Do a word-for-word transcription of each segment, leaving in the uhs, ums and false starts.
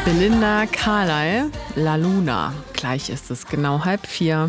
Belinda Carlisle, La Luna. Gleich ist es genau halb vier.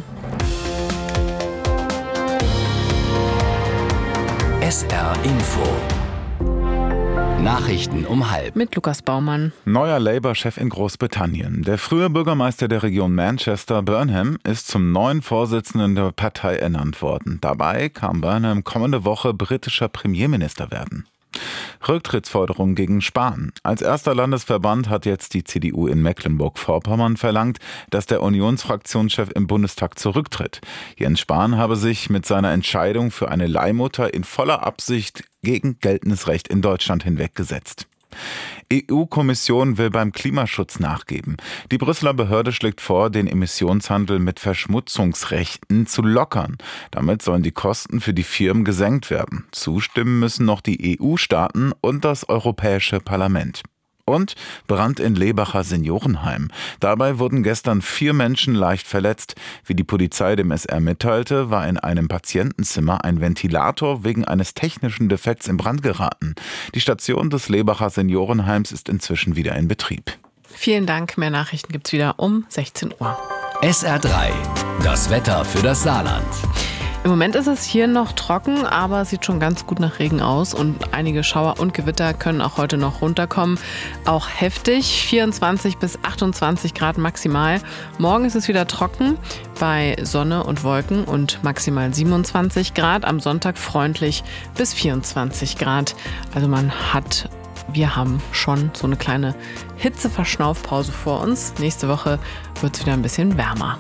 S R Info. Nachrichten um halb. Mit Lukas Baumann. Neuer Labour-Chef in Großbritannien. Der frühere Bürgermeister der Region Manchester, Burnham, ist zum neuen Vorsitzenden der Partei ernannt worden. Dabei kann Burnham kommende Woche britischer Premierminister werden. Rücktrittsforderung gegen Spahn. Als erster Landesverband hat jetzt die C D U in Mecklenburg-Vorpommern verlangt, dass der Unionsfraktionschef im Bundestag zurücktritt. Jens Spahn habe sich mit seiner Entscheidung für eine Leihmutter in voller Absicht gegen geltendes Recht in Deutschland hinweggesetzt. E U-Kommission will beim Klimaschutz nachgeben. Die Brüsseler Behörde schlägt vor, den Emissionshandel mit Verschmutzungsrechten zu lockern. Damit sollen die Kosten für die Firmen gesenkt werden. Zustimmen müssen noch die E U-Staaten und das Europäische Parlament. Und Brand in Lebacher Seniorenheim. Dabei wurden gestern vier Menschen leicht verletzt. Wie die Polizei dem S R mitteilte, war in einem Patientenzimmer ein Ventilator wegen eines technischen Defekts in Brand geraten. Die Station des Lebacher Seniorenheims ist inzwischen wieder in Betrieb. Vielen Dank. Mehr Nachrichten gibt's wieder um sechzehn Uhr. S R drei. Das Wetter für das Saarland. Im Moment ist es hier noch trocken, aber es sieht schon ganz gut nach Regen aus und einige Schauer und Gewitter können auch heute noch runterkommen. Auch heftig, vierundzwanzig bis achtundzwanzig Grad maximal. Morgen ist es wieder trocken bei Sonne und Wolken und maximal siebenundzwanzig Grad. Am Sonntag freundlich bis vierundzwanzig Grad. Also man hat, wir haben schon so eine kleine Hitzeverschnaufpause vor uns. Nächste Woche wird es wieder ein bisschen wärmer.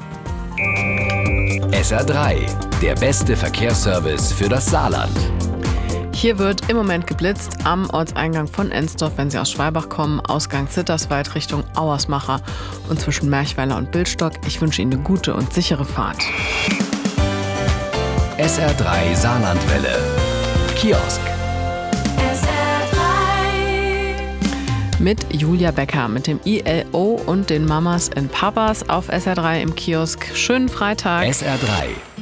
S R drei, der beste Verkehrsservice für das Saarland. Hier wird im Moment geblitzt am Ortseingang von Ensdorf, wenn Sie aus Schwalbach kommen, Ausgang Zitterswald Richtung Auersmacher und zwischen Merchweiler und Bildstock. Ich wünsche Ihnen eine gute und sichere Fahrt. S R drei Saarlandwelle. Kiosk. Mit Julia Becker, mit dem I L O und den Mamas and Papas auf S R drei im Kiosk. Schönen Freitag. S R drei.